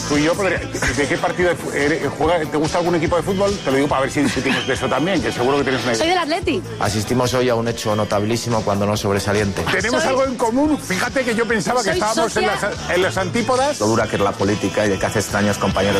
tú y yo, ¿de qué partido te gusta algún equipo de fútbol? Te lo digo para ver si discutimos de eso también, que seguro que tienes una idea. Soy del Atleti. Asistimos hoy a un hecho notabilísimo cuando no sobresaliente. Tenemos algo en común. Fíjate que yo pensaba que estábamos en las antípodas. Lo dura que es la política y de que hace extraños compañeros